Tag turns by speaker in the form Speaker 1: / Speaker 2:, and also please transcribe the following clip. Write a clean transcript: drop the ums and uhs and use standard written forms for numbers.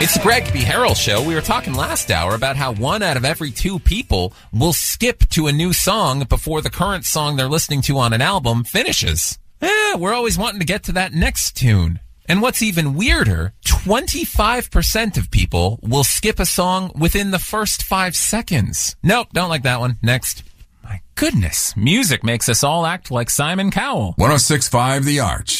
Speaker 1: It's the Greg B. Harrell Show. We were talking last hour about how 1 out of every 2 people will skip to a new song before the current song they're listening to on an album finishes. We're always wanting to get to that next tune. And what's even weirder, 25% of people will skip a song within the first 5 seconds. Nope, don't like that one. Next. My goodness, music makes us all act like Simon Cowell.
Speaker 2: 106.5 The Arch.